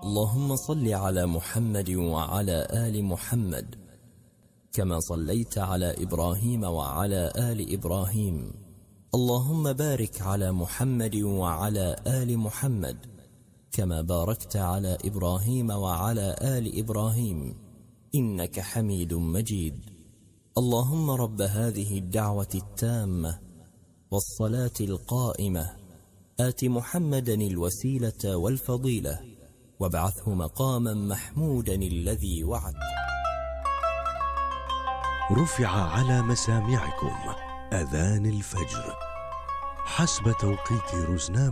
اللهم صل على محمد وعلى آل محمد كما صليت على إبراهيم وعلى آل إبراهيم. اللهم بارك على محمد وعلى آل محمد كما باركت على إبراهيم وعلى آل إبراهيم إنك حميد مجيد. اللهم رب هذه الدعوة التامة والصلاة القائمة آت محمدا الوسيلة والفضيلة وابعثه مقاما محمودا الذي وعدت. رفع على مسامعكم أذان الفجر حسب توقيت رزنامة.